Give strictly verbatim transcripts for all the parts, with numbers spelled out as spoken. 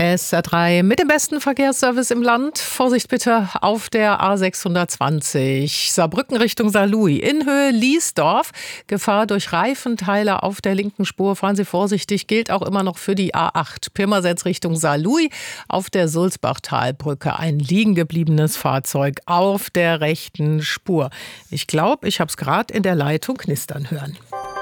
S R drei mit dem besten Verkehrsservice im Land. Vorsicht bitte auf der A sechshundertzwanzig. Saarbrücken Richtung Saarlouis. In Höhe Liesdorf. Gefahr durch Reifenteile auf der linken Spur. Fahren Sie vorsichtig. Gilt auch immer noch für die A acht. Pirmasens Richtung Saarlouis. Auf der Sulzbachtalbrücke. Ein liegen gebliebenes Fahrzeug auf der rechten Spur. Ich glaube, ich habe es gerade in der Leitung knistern hören.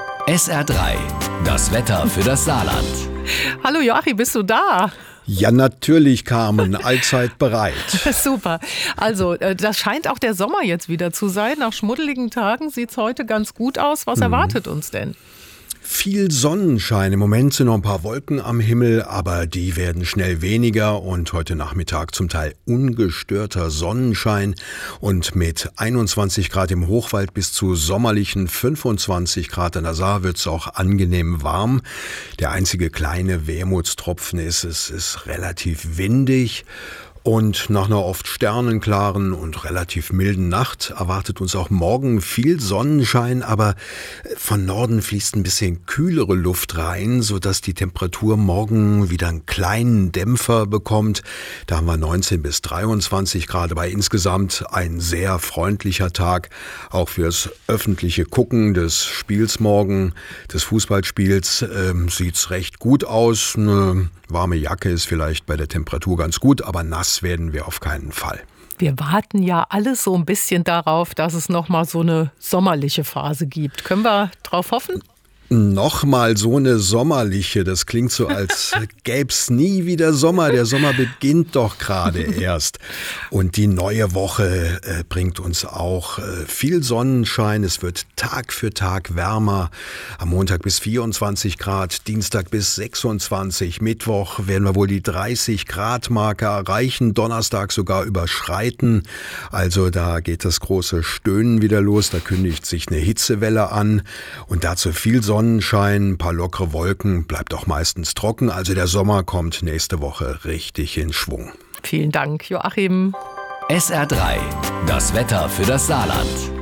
S R drei. Das Wetter für das Saarland. Hallo Joachim, bist du da? Ja, natürlich, Carmen, allzeit bereit. Super. Also, das scheint auch der Sommer jetzt wieder zu sein. Nach schmuddeligen Tagen sieht es heute ganz gut aus. Was hm. erwartet uns denn? Viel Sonnenschein. Im Moment sind noch ein paar Wolken am Himmel, aber die werden schnell weniger und heute Nachmittag zum Teil ungestörter Sonnenschein und mit einundzwanzig Grad im Hochwald bis zu sommerlichen fünfundzwanzig Grad an der Saar wird es auch angenehm warm. Der einzige kleine Wermutstropfen ist, es ist relativ windig. Und nach einer oft sternenklaren und relativ milden Nacht erwartet uns auch morgen viel Sonnenschein, aber von Norden fließt ein bisschen kühlere Luft rein, sodass die Temperatur morgen wieder einen kleinen Dämpfer bekommt. Da haben wir neunzehn bis dreiundzwanzig Grad, aber insgesamt ein sehr freundlicher Tag, auch fürs öffentliche Gucken des Spiels morgen, des Fußballspiels, äh, sieht's recht gut aus. Eine warme Jacke ist vielleicht bei der Temperatur ganz gut, aber nass werden wir auf keinen Fall. Wir warten ja alles so ein bisschen darauf, dass es noch mal so eine sommerliche Phase gibt. Können wir drauf hoffen? Nochmal so eine sommerliche, das klingt so, als gäb's nie wieder Sommer. Der Sommer beginnt doch gerade erst. Und die neue Woche äh, bringt uns auch äh, viel Sonnenschein. Es wird Tag für Tag wärmer. Am Montag bis vierundzwanzig Grad, Dienstag bis sechsundzwanzig. Mittwoch werden wir wohl die dreißig Grad Marke erreichen, Donnerstag sogar überschreiten. Also da geht das große Stöhnen wieder los. Da kündigt sich eine Hitzewelle an und dazu viel Sonnenschein. Sonnenschein, ein paar lockere Wolken, bleibt auch meistens trocken. Also der Sommer kommt nächste Woche richtig in Schwung. Vielen Dank, Joachim. S R drei. Das Wetter für das Saarland.